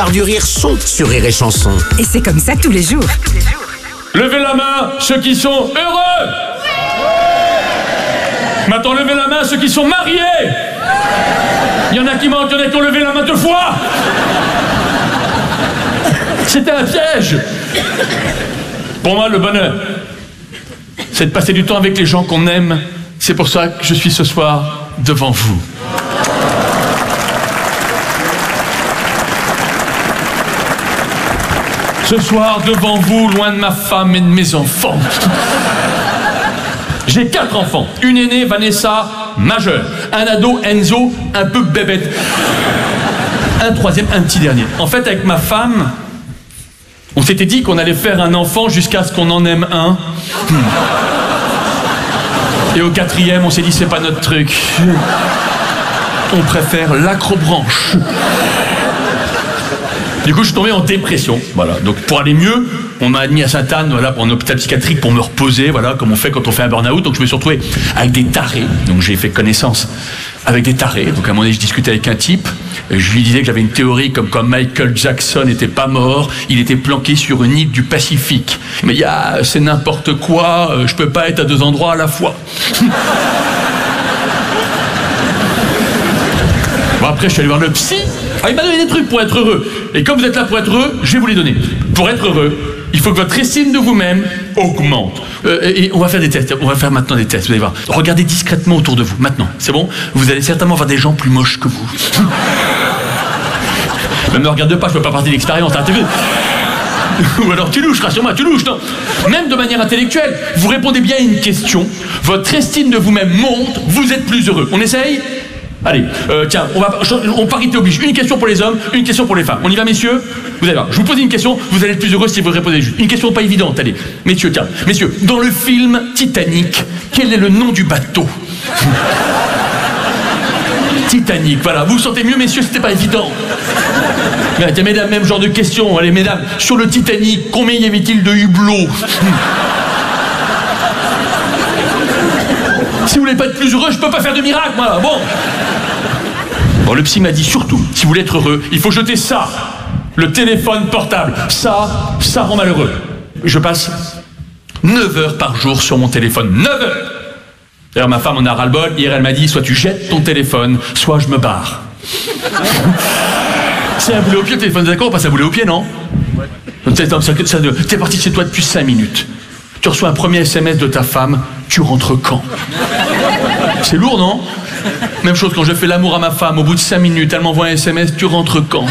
du rire sont sur Rire et Chanson. Et c'est comme ça tous les jours. Levez la main, ceux qui sont heureux. Maintenant, levez la main, ceux qui sont mariés. Il y en a qui manquent, il y en a qui ont levé la main 2 fois. C'était un piège. Pour moi, le bonheur, c'est de passer du temps avec les gens qu'on aime. C'est pour ça que je suis ce soir devant vous. Ce soir, devant vous, loin de ma femme et de mes enfants. J'ai 4 enfants. Une aînée, Vanessa, majeure. Un ado, Enzo, un peu bébête. Un troisième, un petit dernier. En fait, avec ma femme, on s'était dit qu'on allait faire un enfant jusqu'à ce qu'on en aime un. Et au 4e, on s'est dit, c'est pas notre truc. On préfère l'acrobranche. Du coup, je suis tombé en dépression. Voilà. Donc, pour aller mieux, on m'a admis à Sainte-Anne, voilà, pour un hôpital psychiatrique pour me reposer, voilà, comme on fait quand on fait un burn-out. Donc, je me suis retrouvé avec des tarés. Donc, j'ai fait connaissance avec des tarés. Donc, à un moment donné, je discutais avec un type. Et je lui disais que j'avais une théorie comme quoi Michael Jackson n'était pas mort. Il était planqué sur une île du Pacifique. Mais c'est n'importe quoi. Je peux pas être à 2 endroits à la fois. Bon, après, je suis allé voir le psy. Ah, il m'a donné des trucs pour être heureux. Et comme vous êtes là pour être heureux, je vais vous les donner. Pour être heureux, il faut que votre estime de vous-même augmente. Et on va faire des tests. On va faire maintenant des tests, vous allez voir. Regardez discrètement autour de vous, maintenant. C'est bon? Vous allez certainement voir des gens plus moches que vous. Ne me regarde pas, je peux pas partir de l'expérience. Hein, ou alors tu louches, rassure-moi, tu louches, non? Même de manière intellectuelle, vous répondez bien à une question, votre estime de vous-même monte, vous êtes plus heureux. On essaye? Allez, tiens, on parité oblige. Une question pour les hommes, une question pour les femmes. On y va, messieurs? Vous allez voir, je vous pose une question, vous allez être plus heureux si vous répondez juste. Une question pas évidente, allez. Messieurs, tiens, messieurs, dans le film Titanic, quel est le nom du bateau? Titanic, voilà. Vous vous sentez mieux, messieurs, c'était pas évident. Mais tiens, mesdames, même genre de question. Allez, mesdames, sur le Titanic, combien y avait-il de hublots? Si vous voulez pas être plus heureux, je peux pas faire de miracle, moi. Bon, le psy m'a dit surtout, si vous voulez être heureux, il faut jeter ça, le téléphone portable. Ça rend malheureux. Je passe 9 heures par jour sur mon téléphone. 9 heures. D'ailleurs, ma femme en a ras-le-bol. Hier, elle m'a dit, soit tu jettes ton téléphone, soit je me barre. C'est un boulet au pied, le téléphone, d'accord? On passe un boulet au pied, non? T'es parti de chez toi depuis 5 minutes. Tu reçois un premier SMS de ta femme, tu rentres quand? C'est lourd, non? Même chose quand je fais l'amour à ma femme, au bout de 5 minutes, elle m'envoie un SMS, tu rentres quand?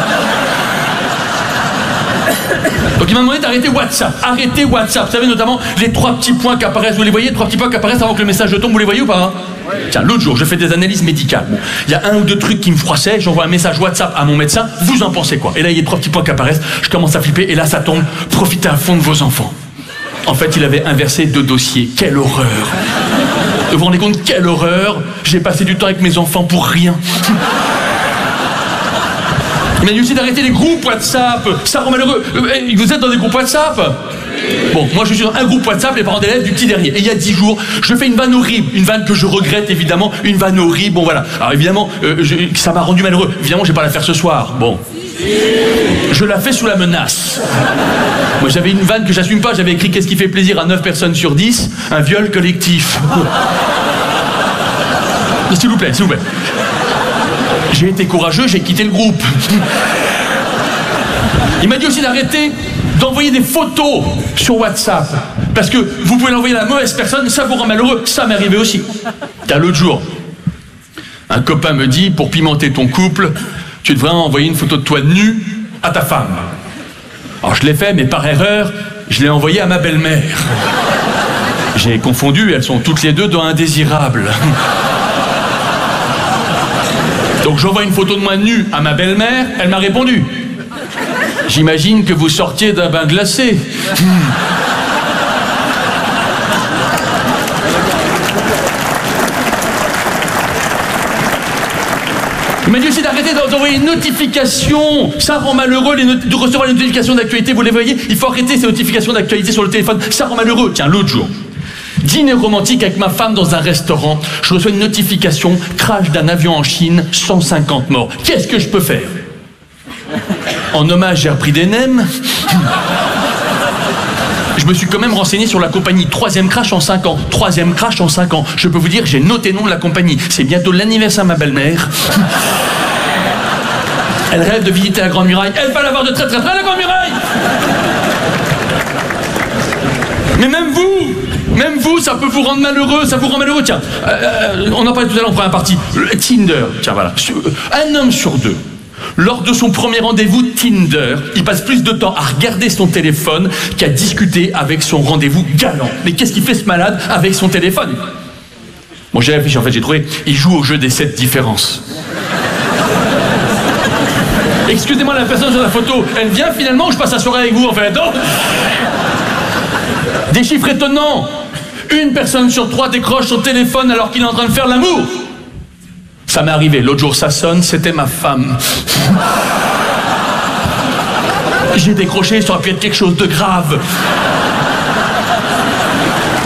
Donc il m'a demandé d'arrêter WhatsApp. Arrêtez WhatsApp. Vous savez notamment les 3 petits points qui apparaissent, vous les voyez? 3 petits points qui apparaissent avant que le message tombe, vous les voyez ou pas, hein? Tiens, l'autre jour, je fais des analyses médicales. Bon, il y a 1 ou 2 trucs qui me froissaient, j'envoie un message WhatsApp à mon médecin, vous en pensez quoi? Et là, il y a 3 petits points qui apparaissent, je commence à flipper, et là, ça tombe, profitez à fond de vos enfants. En fait, il avait inversé 2 dossiers. Quelle horreur! Vous vous rendez compte, quelle horreur! J'ai passé du temps avec mes enfants pour rien. Il m'a dit aussi d'arrêter les groupes WhatsApp. Ça rend malheureux. Vous êtes dans des groupes WhatsApp? Bon, moi je suis dans un groupe WhatsApp, les parents d'élèves du petit dernier. Et il y a 10 jours, je fais une vanne horrible. Une vanne que je regrette évidemment. Une vanne horrible. Bon voilà. Alors évidemment, ça m'a rendu malheureux. Évidemment, je vais pas la faire ce soir. Bon. Je la fais sous la menace. Moi j'avais une vanne que j'assume pas. J'avais écrit qu'est-ce qui fait plaisir à 9 personnes sur 10? Un viol collectif. S'il vous plaît, s'il vous plaît. J'ai été courageux, j'ai quitté le groupe. Il m'a dit aussi d'arrêter d'envoyer des photos sur WhatsApp. Parce que vous pouvez l'envoyer à la mauvaise personne, ça vous rend malheureux. Ça m'est arrivé aussi. L'autre jour, un copain me dit, pour pimenter ton couple, tu devrais envoyer une photo de toi nu à ta femme. Alors je l'ai fait, mais par erreur, je l'ai envoyé à ma belle-mère. J'ai confondu, elles sont toutes les deux dans Indésirables. Donc j'envoie une photo de moi nu à ma belle-mère, elle m'a répondu. J'imagine que vous sortiez d'un bain glacé. Il m'a dit aussi d'arrêter d'envoyer une notification. Ça rend malheureux de recevoir les notifications d'actualité, vous les voyez? Il faut arrêter ces notifications d'actualité sur le téléphone. Ça rend malheureux. Tiens, l'autre jour, dîner romantique avec ma femme dans un restaurant. Je reçois une notification, crash d'un avion en Chine, 150 morts. Qu'est-ce que je peux faire? En hommage, j'ai repris des nems. Je me suis quand même renseigné sur la compagnie. 3e crash en 5 ans. 3e crash en 5 ans. Je peux vous dire, j'ai noté le nom de la compagnie. C'est bientôt l'anniversaire de ma belle-mère. Elle rêve de visiter la Grande Muraille. Elle va la voir de très très près, la Grande Muraille. Mais même vous, ça peut vous rendre malheureux, ça vous rend malheureux. Tiens, on en parlait tout à l'heure en première partie. Tinder, tiens voilà. Un homme sur 2. Lors de son premier rendez-vous Tinder, il passe plus de temps à regarder son téléphone qu'à discuter avec son rendez-vous galant. Mais qu'est-ce qu'il fait ce malade avec son téléphone? Bon, j'ai réfléchi, en fait, j'ai trouvé. Il joue au jeu des 7 différences. Excusez-moi, la personne sur la photo, elle vient finalement ou je passe la soirée avec vous en fait? Oh, des chiffres étonnants. 1 personne sur 3 décroche son téléphone alors qu'il est en train de faire l'amour. Ça m'est arrivé, l'autre jour ça sonne, c'était ma femme. J'ai décroché, ça aurait pu être quelque chose de grave.